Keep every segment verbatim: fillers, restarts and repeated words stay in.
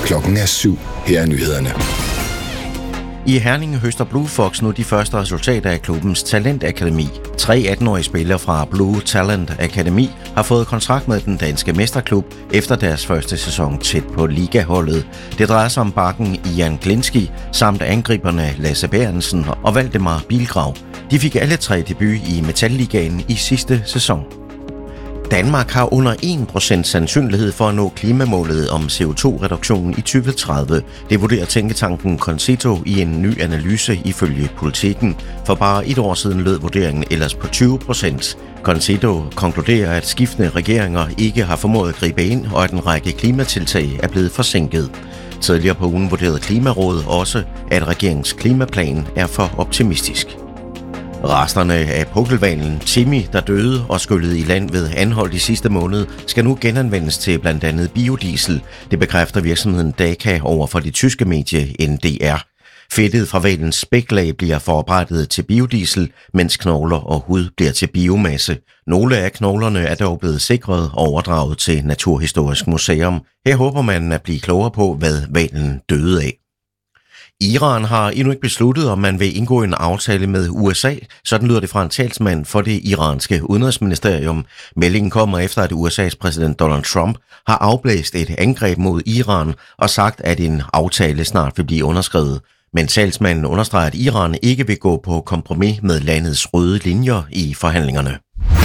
Klokken er syv. Her er nyhederne. I Herning høster Blue Fox nu de første resultater af klubbens talentakademi. Tre atten-årige spillere fra Blue Talent Akademi har fået kontrakt med den danske mesterklub efter deres første sæson tæt på ligaholdet. Det drejer sig om bakken Jan Glinski samt angriberne Lasse Bærensen og Valdemar Bilgrav. De fik alle tre debut i Metalligaen i sidste sæson. Danmark har under en procent sandsynlighed for at nå klimamålet om C O to reduktion i tyve tredive. Det vurderer tænketanken Concito i en ny analyse ifølge Politiken. For bare et år siden lød vurderingen ellers på tyve procent. Concito konkluderer, at skiftende regeringer ikke har formået at gribe ind, og at en række klimatiltag er blevet forsinket. Tidligere på ugen vurderede Klimarådet også, at regeringens klimaplan er for optimistisk. Resterne af pukkelhvalen Timmy, der døde og skyllede i land ved Anholt i sidste måned, skal nu genanvendes til blandt andet biodiesel. Det bekræfter virksomheden Daka over for det tyske medie N D R. Fedtet fra hvalens spæklag bliver forarbejdet til biodiesel, mens knogler og hud bliver til biomasse. Nogle af knoglerne er dog blevet sikret og overdraget til Naturhistorisk Museum. Her håber man at blive klogere på, hvad hvalen døde af. Iran har endnu ikke besluttet, om man vil indgå en aftale med U S A. Sådan lyder det fra en talsmand for det iranske udenrigsministerium. Meldingen kommer efter, at U S A's præsident Donald Trump har afblæst et angreb mod Iran og sagt, at en aftale snart vil blive underskrevet. Men talsmanden understreger, at Iran ikke vil gå på kompromis med landets røde linjer i forhandlingerne.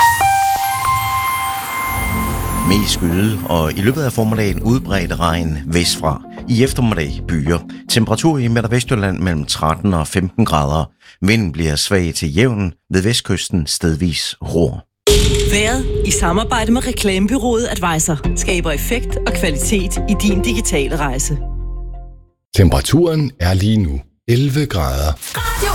Mest skyde, og i løbet af formiddagen udbredt regn vestfra. I eftermiddag byer. Temperatur i Midt- og Vestjylland mellem tretten og femten grader. Vinden bliver svag til jævn, ved vestkysten stedvis ror. Været i samarbejde med reklamebureauet Advisor skaber effekt og kvalitet i din digitale rejse. Temperaturen er lige nu elleve grader.